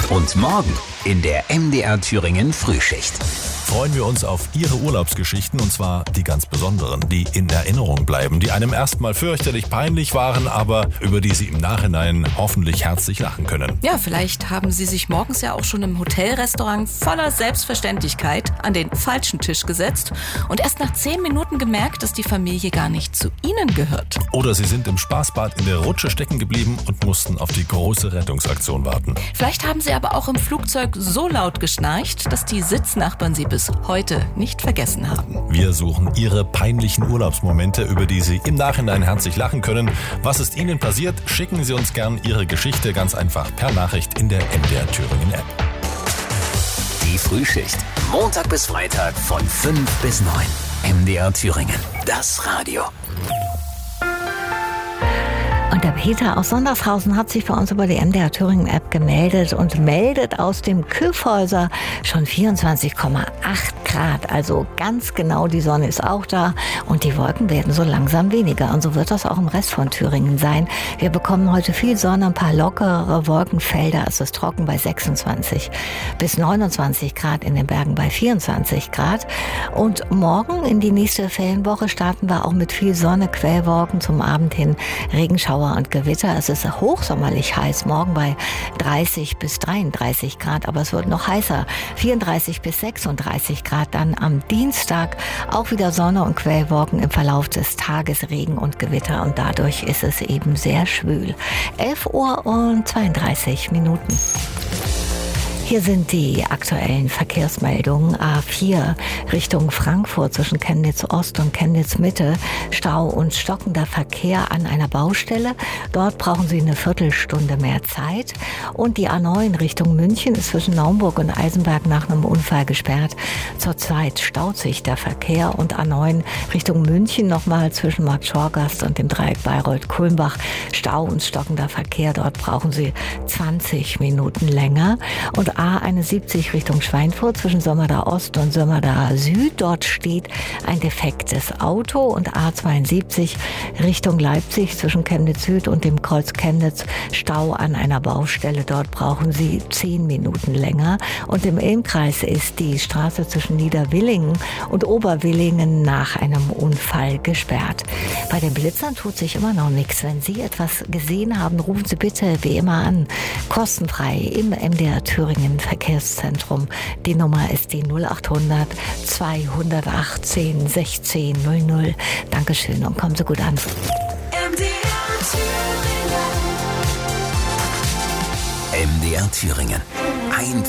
Und morgen in der MDR Thüringen Frühschicht freuen wir uns auf Ihre Urlaubsgeschichten, und zwar die ganz besonderen, die in Erinnerung bleiben, die einem erstmal fürchterlich peinlich waren, aber über die Sie im Nachhinein hoffentlich herzlich lachen können. Ja, vielleicht haben Sie sich morgens ja auch schon im Hotelrestaurant voller Selbstverständlichkeit an den falschen Tisch gesetzt und erst nach 10 Minuten gemerkt, dass die Familie gar nicht zu Ihnen gehört. Oder Sie sind im Spaßbad in der Rutsche stecken geblieben und mussten auf die große Rettungsaktion warten. Vielleicht haben Sie aber auch im Flugzeug so laut geschnarcht, dass die Sitznachbarn Sie bis heute nicht vergessen haben. Wir suchen Ihre peinlichen Urlaubsmomente, über die Sie im Nachhinein herzlich lachen können. Was ist Ihnen passiert? Schicken Sie uns gern Ihre Geschichte ganz einfach per Nachricht in der MDR Thüringen App. Die Frühschicht, Montag bis Freitag von 5 bis 9. MDR Thüringen, das Radio. Und der Peter aus Sondershausen hat sich bei uns über die MDR Thüringen App gemeldet und meldet aus dem Kyffhäuser schon 24,8 Grad. Also ganz genau, die Sonne ist auch da und die Wolken werden so langsam weniger. Und so wird das auch im Rest von Thüringen sein. Wir bekommen heute viel Sonne, ein paar lockere Wolkenfelder. Es ist trocken bei 26 bis 29 Grad, in den Bergen bei 24 Grad. Und morgen in die nächste Ferienwoche starten wir auch mit viel Sonne, Quellwolken, zum Abend hin Regenschauer und Gewitter. Es ist hochsommerlich heiß, morgen bei 30 bis 33 Grad, aber es wird noch heißer, 34 bis 36 Grad. Dann am Dienstag auch wieder Sonne und Quellwolken, im Verlauf des Tages Regen und Gewitter und dadurch ist es eben sehr schwül. 11 Uhr und 32 Minuten. Hier sind die aktuellen Verkehrsmeldungen. A4 Richtung Frankfurt zwischen Chemnitz Ost und Chemnitz Mitte. Stau und stockender Verkehr an einer Baustelle. Dort brauchen Sie eine Viertelstunde mehr Zeit. Und die A9 Richtung München ist zwischen Naumburg und Eisenberg nach einem Unfall gesperrt. Zurzeit staut sich der Verkehr. Und A9 Richtung München nochmal zwischen Markt Schorgast und dem Dreieck Bayreuth-Kulmbach. Stau und stockender Verkehr. Dort brauchen Sie 20 Minuten länger. Und A71 Richtung Schweinfurt zwischen Sömmerda Ost und Sömmerda Süd. Dort steht ein defektes Auto. Und A72 Richtung Leipzig zwischen Chemnitz Süd und dem Kreuz Chemnitz. Stau an einer Baustelle. Dort brauchen Sie 10 Minuten länger. Und im Ilmkreis ist die Straße zwischen Niederwillingen und Oberwillingen nach einem Unfall gesperrt. Bei den Blitzern tut sich immer noch nichts. Wenn Sie etwas gesehen haben, rufen Sie bitte wie immer an. Kostenfrei im MDR Thüringen Verkehrszentrum. Die Nummer ist die 0800 218 16 00. Dankeschön und kommen Sie gut an. MDR Thüringen.